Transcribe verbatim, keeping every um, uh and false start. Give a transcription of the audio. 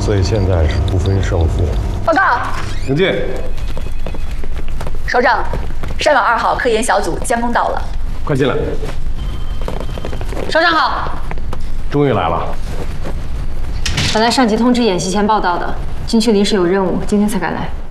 所以现在是不分胜负。 报告， 请进。 首长，山网二号科研小组监工到了。 快进来。 首长好。 终于来了。 本来上级通知演习前报道的，军区临时有任务，今天才赶来。